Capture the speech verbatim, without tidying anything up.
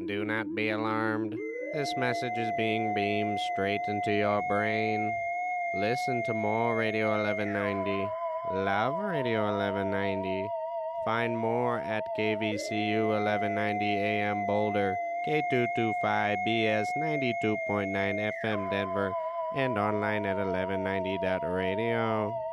Do not be alarmed. This message is being beamed straight into your brain. Listen to more Radio eleven ninety. Love Radio eleven ninety. Find more at K V C U eleven ninety A M Boulder, K two twenty-five B S ninety-two point nine F M Denver, and online at eleven ninety dot radio.